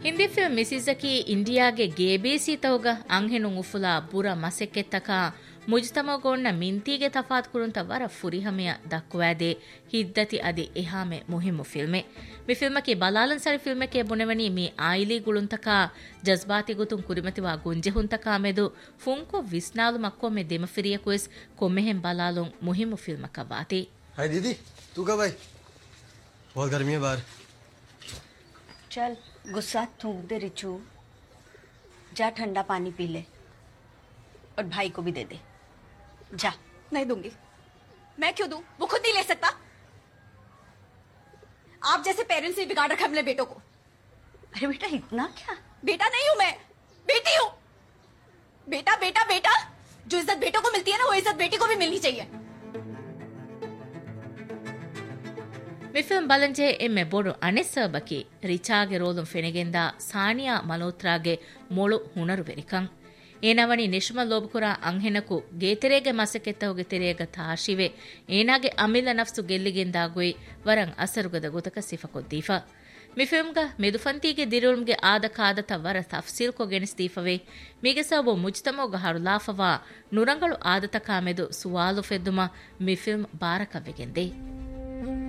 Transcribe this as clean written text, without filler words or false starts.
Hindi film ಮಿಸಿಜಕಿ ಇಂಡಿಯಾಗೆ ಗೇಬೇಸಿ ತೌಗ ಅಂಹೆನು ಉಫುಲಾ ಬುರ ಮಸೆಕ್ಕೆತ್ತಕ ಮುಜ್ತಮಗೋಣ್ಣ ಮಿಂತಿಗೆ ತಫಾತ್ ಕುರುಂತ ವರ ಫುರಿಹಮೆಯ ದಕ್ಕುವಾದೆ ಹಿದ್ದತಿ ಅದಿ ಎಹಾಮೆ ಮುಹಿಮ್ಮು ಫಿಲ್ಮೆ ಮಿ ಫಿಲ್ಮಕಿ ಬಲಾಲನ್ ಸರಿ ಫಿಲ್ಮಕ್ಕೆ ಬುಣೆವನಿ ಮಿ ಆಯಿಲಿ ಗುಳುಂತಕ ಜಜ್ಬಾತಿ ಗುತುಂ ಕುರಿಮತಿವಾ ಗುಂಜೆ ಹುಂತಕ ಮೆದು ಫುಂಕೊ ವಿಸ್ನಾಲು ಮಕ್ಕೊಮ್ಮೆ ದೆಮಫಿರಿಯ ಕುಯಸ್ ಕೊಮ್ಮೆಹೆಂ ಬಲಾಲುಂ ಮುಹಿಮ್ಮು ಫಿಲ್ಮಕ ವಾತಿ हाय दीदी तू कब आई बहुत गर्मी है बाहर चल गुस्सा थूक दे रिचू जा ठंडा पानी पी ले और भाई को भी दे दे जा नहीं दूंगी मैं क्यों दूं वो खुद नहीं ले सकता आप जैसे पेरेंट्स ने बिगाड़ रखा है अपने बेटों को अरे बेटा इतना क्या बेटा नहीं हूं मैं बेटी हूं बेटा बेटा बेटा जो इज्जत बेटों को मिलती है ना वो इज्जत बेटी को भी मिलनी चाहिए ಮಿಫಿಲ್ಮ್ ಬಲಂಜೆ ಎಮ್ಮೆ ಬೋಡು ಅನೆಸ್ಸಬಕಿ ರಿಚಾಗೆ ರೋಲುಂ ಫೆನೆಗೆಂದ ಸಾನಿಯಾ ಮಲೋತ್ರಾಗೆ ಮೊಳು ಹುಣರು ವೆರಿಕಂ ಏನವನಿ ನಿಶ್ಮ ಲೋಬಕುರ ಅಂಹೆನಕು ಗೇತೆರೆಗೆ ಮಸಕೆತ್ತಹುಗೆ ತೆರೆಯಗ ತಾಶಿವೆ ಏನಾಗೆ ಅಮಿಲ ನಫ್ಸು ಗೆಲ್ಲಿಗೆಂದಾಗುಯಿ ವರಂ ಅಸರುಗದ ಗುತಕ ಸಿಫಕೊದ್ದೀಫ ಮಿಫಿಲ್ಮ್ಗ ಮೆದುಫಂತಿಗೆ ದಿರುಳುಮ್ಗೆ ಆದ ಕಾದತ ವರ ತಫ್ಸೀಲ್ ಕೊಗೆನಿಸ್ ದೀಫವೆ ಮಿಗೆ ಸಬು ಮುಜ್ತಮೋಗ ಹರುಲಾಫವಾ ನುರಂಗಳು ಆದತ ಕಾಮೆದು ಸುವಾಲು ಫೆದ್ದುಮ ಮಿಫಿಲ್ಮ್ ಬಾರಕವೆಗೆಂದೆ